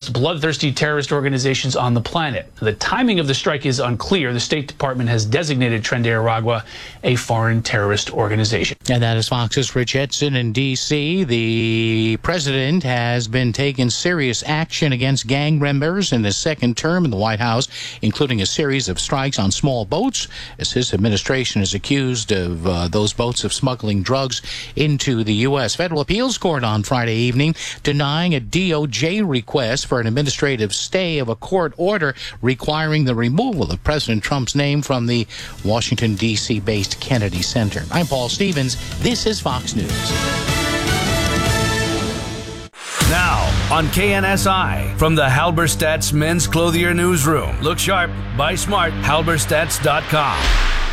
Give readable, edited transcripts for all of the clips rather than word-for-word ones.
most bloodthirsty terrorist organizations on the planet. The timing of the strike is unclear. The State Department has designated Tren de Aragua a foreign terrorist organization. And that is Fox's Rich Edson in D.C. The president has been taking serious action against gang members in his second term in the White House, including a series of strikes on small boats, as his administration is accused of those boats of smuggling drugs into the U.S. Federal Appeals Court on Friday evening denying a DOJ request for an administrative stay of a court order requiring the removal of President Trump's name from the Washington, D.C.-based Kennedy Center. I'm Paul Stevens. This is Fox News. Now, on KNSI, from the Halberstadt's Men's Clothier Newsroom. Look sharp, buy smart, halberstadts.com.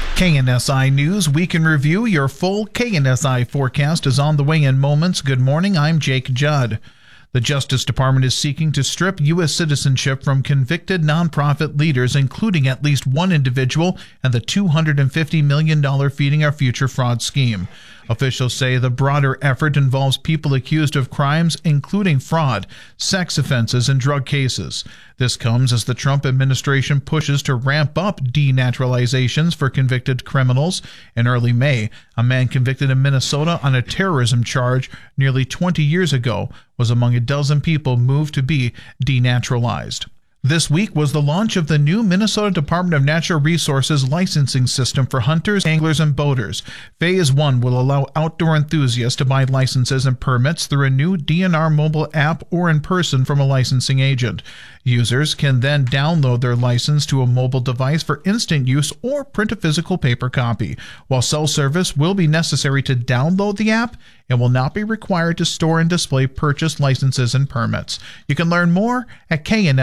KNSI News Week in Review. Your full KNSI forecast is on the way in moments. Good morning, I'm Jake Judd. The Justice Department is seeking to strip U.S. citizenship from convicted nonprofit leaders, including at least one individual and the $250 million Feeding Our Future fraud scheme. Officials say the broader effort involves people accused of crimes including fraud, sex offenses, and drug cases. This comes as the Trump administration pushes to ramp up denaturalizations for convicted criminals. In early May, a man convicted in Minnesota on a terrorism charge nearly 20 years ago was among a dozen people moved to be denaturalized. This week was the launch of the new Minnesota Department of Natural Resources licensing system for hunters, anglers, and boaters. Phase 1 will allow outdoor enthusiasts to buy licenses and permits through a new DNR mobile app or in person from a licensing agent. Users can then download their license to a mobile device for instant use or print a physical paper copy. While cell service will be necessary to download the app, it will not be required to store and display purchased licenses and permits. You can learn more at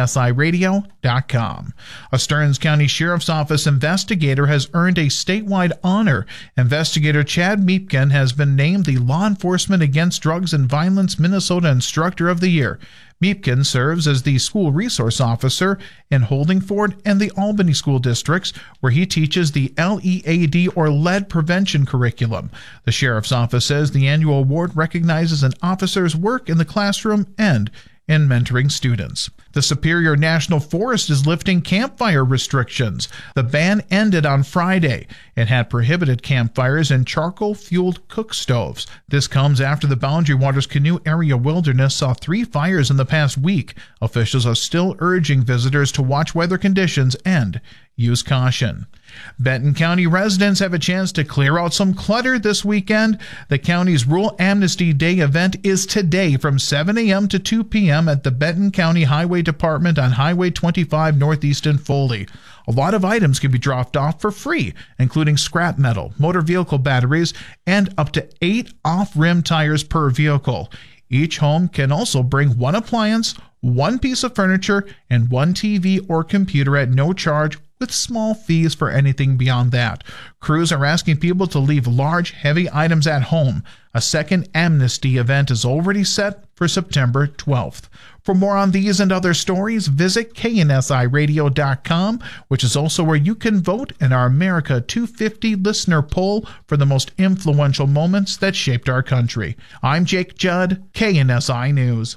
KNSIRadio.com. A Stearns County Sheriff's Office investigator has earned a statewide honor. Investigator Chad Miepken has been named the Law Enforcement Against Drugs and Violence Minnesota Instructor of the Year. Miepken serves as the school resource officer in Holdingford and the Albany school districts, where he teaches the LEAD or lead prevention curriculum. The sheriff's office says the annual award recognizes an officer's work in the classroom and in mentoring students. The Superior National Forest is lifting campfire restrictions. The ban ended on Friday. It had prohibited campfires and charcoal-fueled cook stoves. This comes after the Boundary Waters Canoe Area Wilderness saw 3 fires in the past week. Officials are still urging visitors to watch weather conditions and use caution. Benton County residents have a chance to clear out some clutter this weekend. The county's Rural Amnesty Day event is today from 7 a.m. to 2 p.m. at the Benton County Highway Department on Highway 25 Northeast in Foley. A lot of items can be dropped off for free, including scrap metal, motor vehicle batteries, and up to 8 off-rim tires per vehicle. Each home can also bring 1 appliance, 1 piece of furniture, and 1 TV or computer at no charge, with small fees for anything beyond that. Crews are asking people to leave large, heavy items at home. A second Amnesty event is already set for September 12th. For more on these and other stories, visit KNSIRadio.com, which is also where you can vote in our America 250 listener poll for the most influential moments that shaped our country. I'm Jake Judd, KNSI News.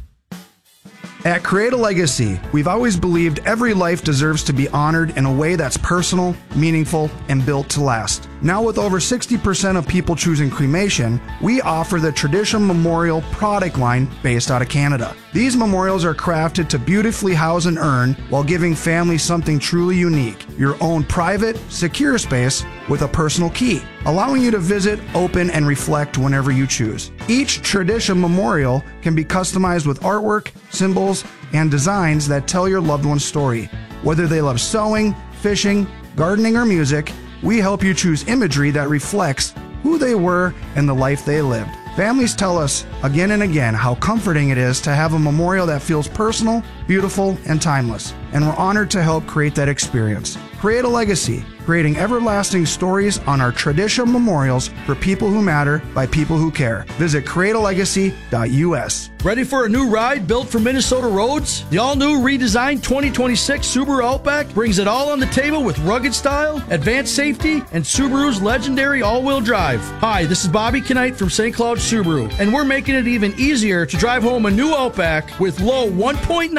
At Create a Legacy, we've always believed every life deserves to be honored in a way that's personal, meaningful, and built to last. Now with over 60% of people choosing cremation, we offer the Tradition Memorial product line based out of Canada. These memorials are crafted to beautifully house an urn while giving families something truly unique, your own private, secure space with a personal key, allowing you to visit, open, and reflect whenever you choose. Each Tradition Memorial can be customized with artwork, symbols, and designs that tell your loved one's story. Whether they love sewing, fishing, gardening, or music, we help you choose imagery that reflects who they were and the life they lived. Families tell us again and again how comforting it is to have a memorial that feels personal, beautiful, and timeless. And we're honored to help create that experience. Create a Legacy, creating everlasting stories on our tradition memorials for people who matter by people who care. Visit createalegacy.us. Ready for a new ride built for Minnesota roads? The all-new redesigned 2026 Subaru Outback brings it all on the table with rugged style, advanced safety, and Subaru's legendary all-wheel drive. Hi, this is Bobby Knight from St. Cloud Subaru, and we're making it even easier to drive home a new Outback with low 1.9